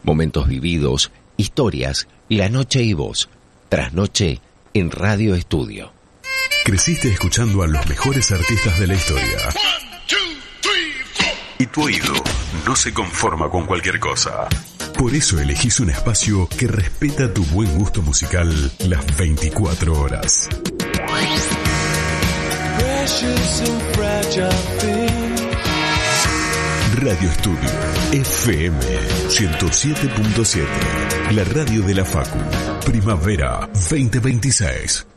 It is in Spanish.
Momentos vividos, historias, la noche y vos. Trasnoche en Radio Estudio. Creciste escuchando a los mejores artistas de la historia. Y tu oído no se conforma con cualquier cosa. Por eso elegís un espacio que respeta tu buen gusto musical las 24 horas. Radio Estudio FM 107.7. La radio de la Facu. Primavera 2026.